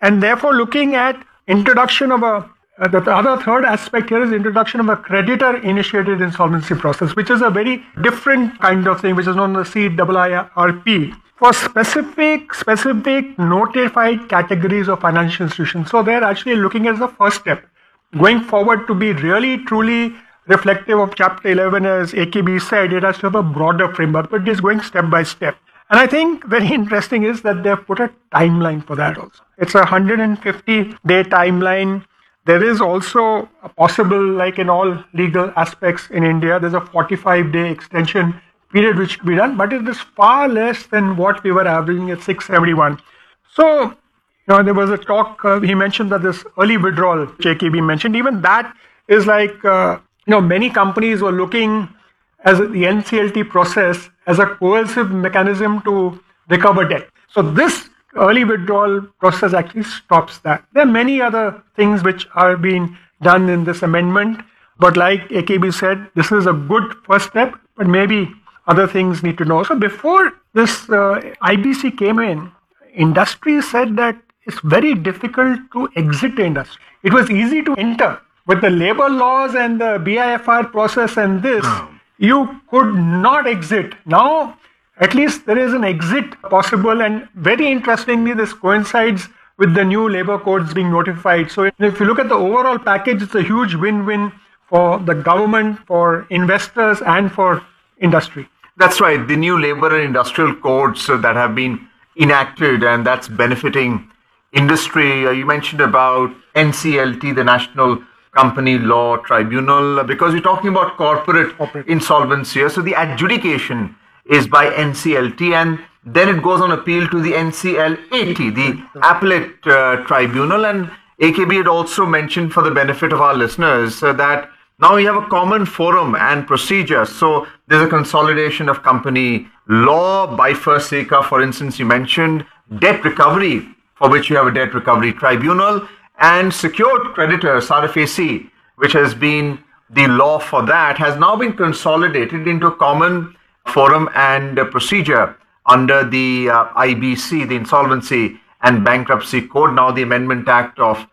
And therefore, looking at introduction of the other third aspect here is introduction of a creditor-initiated insolvency process, which is a very different kind of thing, which is known as CIIRP, for specific notified categories of financial institutions. So they're actually looking at the first step, going forward to be really, truly reflective of Chapter 11, as AKB said, it has to have a broader framework, but it is going step by step. And I think very interesting is that they've put a timeline for that also. It's a 150-day timeline. There is also a possible, like in all legal aspects in India, there's a 45-day extension period which could be done, but it is far less than what we were averaging at 671. So, there was a talk, he mentioned that this early withdrawal, JKB mentioned, even that is like, many companies were looking as the NCLT process as a coercive mechanism to recover debt. So this early withdrawal process actually stops that. There are many other things which are being done in this amendment, but like AKB said, this is a good first step, but maybe other things need to know. So before this IBC came in, industry said that it's very difficult to exit the industry. It was easy to enter. With the labor laws and the BIFR process and this, you could not exit. Now, at least there is an exit possible, and very interestingly, this coincides with the new labor codes being notified. So if you look at the overall package, it's a huge win-win for the government, for investors, and for industry. That's right. The new labor and industrial codes that have been enacted, and that's benefiting industry. You mentioned about NCLT, the National Company Law Tribunal, because we're talking about corporate insolvency here. So the adjudication is by NCLT, and then it goes on appeal to the NCLAT, the Appellate Tribunal. And AKB had also mentioned, for the benefit of our listeners, that now we have a common forum and procedure. So there's a consolidation of company law by FIRSECA. For instance, you mentioned debt recovery, for which you have a debt recovery tribunal, and secured creditors, RFAC, which has been the law for that, has now been consolidated into a common forum and procedure under the IBC, the Insolvency and Bankruptcy Code, now the Amendment Act of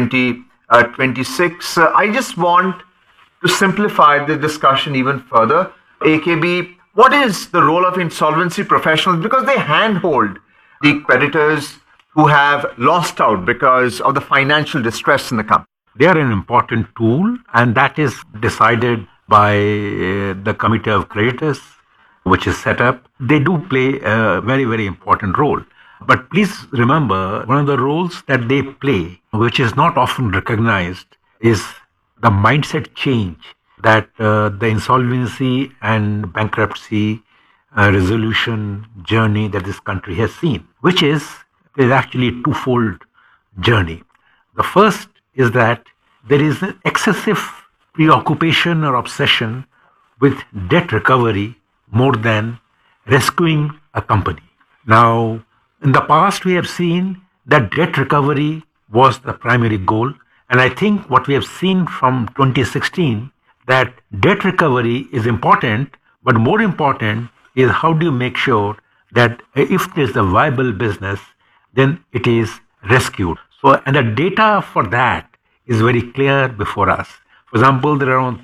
2026. I just want to simplify the discussion even further. AKB, what is the role of insolvency professionals? Because they handhold the creditors who have lost out because of the financial distress in the company. They are an important tool, and that is decided by the Committee of Creditors, which is set up. They do play a very, very important role. But please remember, one of the roles that they play, which is not often recognized, is the mindset change that the insolvency and bankruptcy resolution journey that this country has seen, which is actually a twofold journey. The first is that there is an excessive preoccupation or obsession with debt recovery more than rescuing a company. Now, in the past, we have seen that debt recovery was the primary goal. And I think what we have seen from 2016, that debt recovery is important, but more important is how do you make sure that if there's a viable business, then it is rescued. So, and the data for that is very clear before us. For example, there are around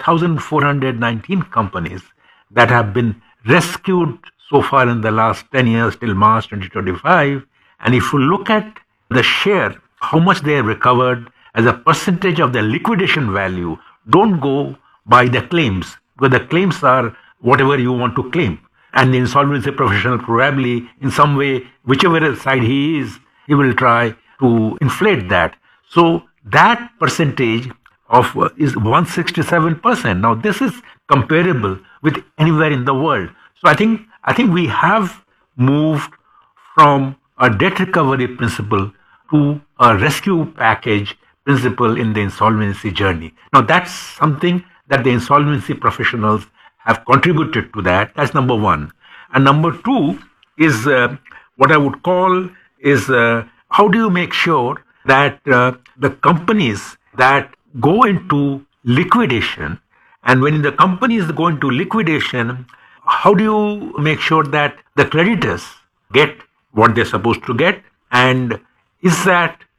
1,419 companies that have been rescued so far in the last 10 years till March 2025. And if you look at the share, how much they have recovered as a percentage of the liquidation value, don't go by the claims, because the claims are whatever you want to claim. And the insolvency professional probably in some way, whichever side he is, he will try to inflate that. So that percentage of is 167%. Now this is comparable with anywhere in the world. So I think we have moved from a debt recovery principle to a rescue package principle in the insolvency journey. Now that's something that the insolvency professionals have contributed to that. That's number one. And number two is what I would call is how do you make sure that the companies that go into liquidation, and when the companies go into liquidation, how do you make sure that the creditors get what they're supposed to get? And is that